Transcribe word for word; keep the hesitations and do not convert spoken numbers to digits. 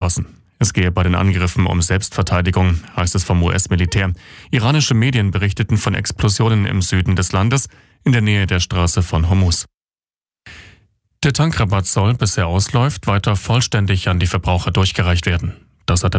lassen. Es gehe bei den Angriffen um Selbstverteidigung, heißt es vom U S-Militär. Iranische Medien berichteten von Explosionen im Süden des Landes, in der Nähe der Straße von Hormuz. Der Tankrabatt soll, bis er ausläuft, weiter vollständig an die Verbraucher durchgereicht werden. Das hat